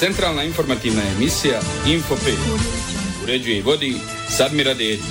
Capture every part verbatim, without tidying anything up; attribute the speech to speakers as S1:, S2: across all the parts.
S1: Centralna informativna emisija Info pet. Uređuje i vodi Sadmira Dedić.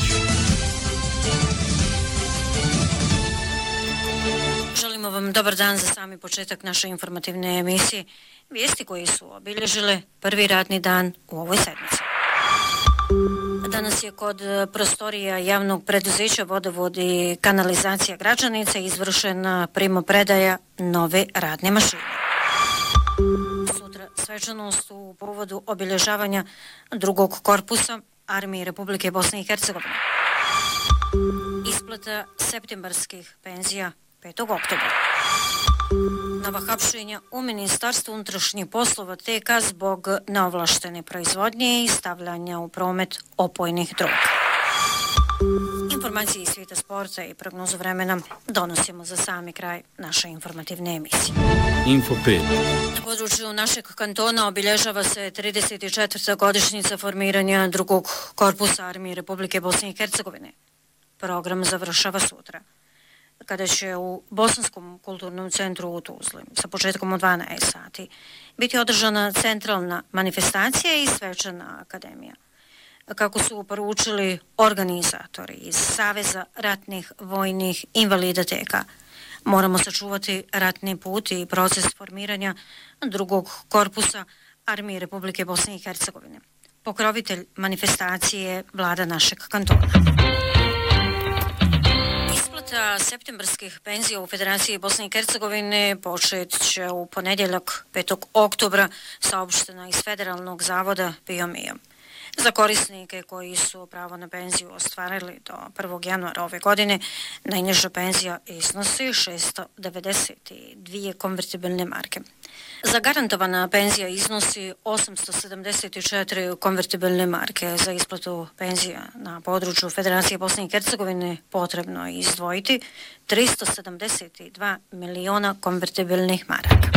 S2: Želimo vam dobar dan za sami početak naše informativne emisije. Vijesti koje su obilježile prvi radni dan u ovoj sedmici. Danas je kod prostorija javnog preduzeća Vodovod i kanalizacija Gračanica izvršena primopredaja nove radne mašine. Sutra svečanost u povodu obilježavanja drugog korpusa Armije Republike Bosne i Hercegovine. Isplata septembarskih penzija petog oktobra. Nova hapšenja u Ministarstvu unutrašnjih poslova T K zbog neovlaštene proizvodnje i stavljanja u promet opojnih droga. Informacije iz svijeta sporta i prognozu vremena donosimo za sami kraj naše informativne emisije.
S1: Info pet.
S2: Na području našeg kantona obilježava se trideset četvrta godišnjica formiranja drugog korpusa Armije Republike Bosne i Hercegovine. Program završava sutra, kada će u Bosanskom kulturnom centru u Tuzli sa početkom od dvanaest sati biti održana centralna manifestacija i svečana akademija. Kako su poručili organizatori iz Saveza ratnih vojnih invalida T K, moramo sačuvati ratni put i proces formiranja drugog korpusa Armije Republike Bosne i Hercegovine. Pokrovitelj manifestacije je vlada našeg kantona. Isplata septembarskih penzija u Federaciji Bosne i Hercegovine počet će u ponedjeljak petog oktobra, saopštena iz Federalnog zavoda P I O M I A. Za korisnike koji su pravo na penziju ostvarili do prvog januara ove godine, najniža penzija iznosi šesto devedeset dvije konvertibilne marke. Zagarantovana penzija iznosi osamsto sedamdeset četiri konvertibilne marke. Za isplatu penzija na području Federacije Bosne i Hercegovine potrebno je izdvojiti tristo sedamdeset dva miliona konvertibilnih maraka.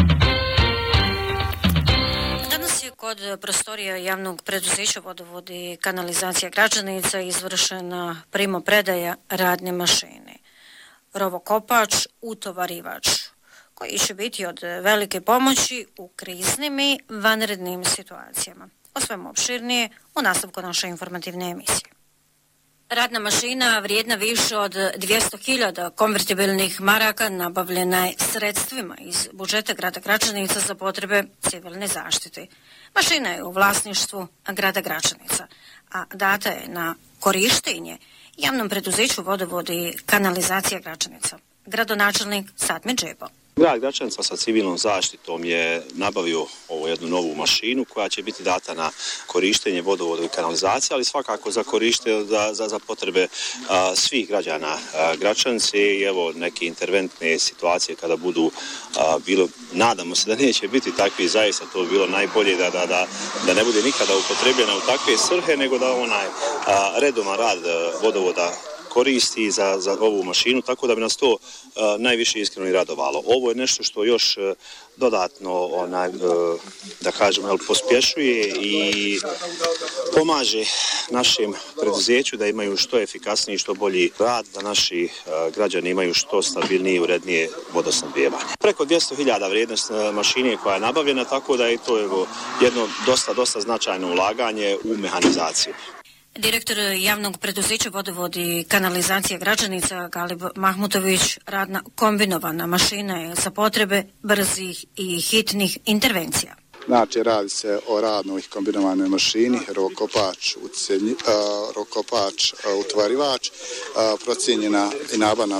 S2: Kod prostorija javnog preduzeća Vodovod i kanalizacija Gračanica izvršena primopredaja radne mašine. Rovokopač, utovarivač, koji će biti od velike pomoći u kriznim i vanrednim situacijama. O svemu opširnije u nastavku naše informativne emisije. Radna mašina vrijedna više od dvjesto hiljada konvertibilnih maraka nabavljena je sredstvima iz budžeta grada Gračanica za potrebe civilne zaštite. Mašina je u vlasništvu grada Gračanica, a data je na korištenje javnom preduzeću Vodovod i kanalizacija Gračanica. Gradonačelnik Sadmir Džebo.
S3: Grad Gračanica sa civilnom zaštitom je nabavio ovu jednu novu mašinu koja će biti data na korištenje vodovoda i kanalizacije, ali svakako za korištenje za, za, za potrebe a, svih građana a, Gračanice i evo neke interventne situacije kada budu a, bilo, nadamo se da neće biti takvi, zaista to bi bilo najbolje da, da, da, da ne bude nikada upotrebljena u takve svrhe, nego da onaj a, redovan rad vodovoda koristi za, za ovu mašinu, tako da bi nas to uh, najviše iskreno i radovalo. Ovo je nešto što još uh, dodatno onaj, uh, da kažemo, pospješuje i pomaže našem preduzeću da imaju što efikasniji, što bolji rad, da naši uh, građani imaju što stabilnije i urednije vodosnabdijevanje. Preko dvjesto hiljada vrijednost mašine koja je nabavljena, tako da je to evo, jedno dosta, dosta značajno ulaganje u mehanizaciju.
S2: Direktor javnog preduzeća Vodovod i kanalizacija Gračanica Galib Mahmutović, radna kombinovana mašina je za potrebe brzih i hitnih intervencija.
S4: Znači, radi se o radnoj kombinovanoj mašini, rokopač, ucenji, uh, rokopač, uh, utvarivač, uh, procijenjena i nabavna